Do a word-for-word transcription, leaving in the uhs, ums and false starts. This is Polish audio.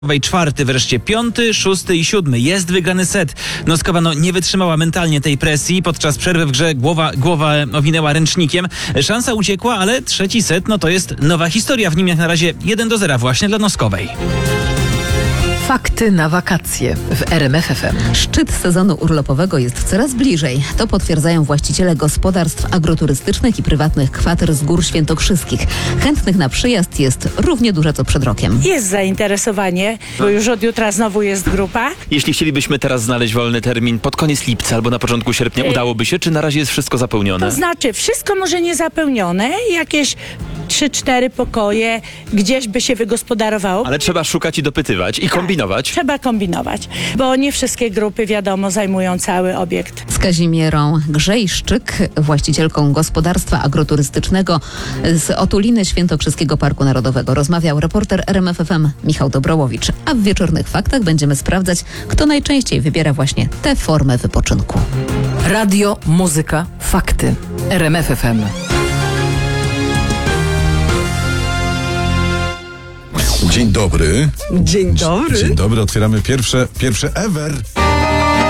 Czwarty, wreszcie piąty, szósty i siódmy. Jest wygrany set. Noskowa no, nie wytrzymała mentalnie tej presji. Podczas przerwy w grze głowa, głowa owinęła ręcznikiem. Szansa uciekła, ale trzeci set no to jest nowa historia. W nim jak na razie jeden do zera właśnie dla Noskowej. Fakty na wakacje w R M F F M. Szczyt sezonu urlopowego jest coraz bliżej. To potwierdzają właściciele gospodarstw agroturystycznych i prywatnych kwater z Gór Świętokrzyskich. Chętnych na przyjazd jest równie duże co przed rokiem. Jest zainteresowanie, bo już od jutra znowu jest grupa. Jeśli chcielibyśmy teraz znaleźć wolny termin pod koniec lipca albo na początku sierpnia, udałoby się, czy na razie jest wszystko zapełnione? To znaczy, wszystko może nie zapełnione, jakieś trzy, cztery pokoje, gdzieś by się wygospodarowało. Ale trzeba szukać i dopytywać i kombinować. Trzeba kombinować, bo nie wszystkie grupy, wiadomo, zajmują cały obiekt. Z Kazimierą Grzejszczyk, właścicielką gospodarstwa agroturystycznego z Otuliny Świętokrzyskiego Parku Narodowego, rozmawiał reporter R M F F M Michał Dobrołowicz. A w wieczornych faktach będziemy sprawdzać, kto najczęściej wybiera właśnie tę formę wypoczynku. Radio, muzyka, fakty. R M F F M. Dzień dobry. Dzień dobry. Dzień dobry, otwieramy pierwsze, pierwsze ever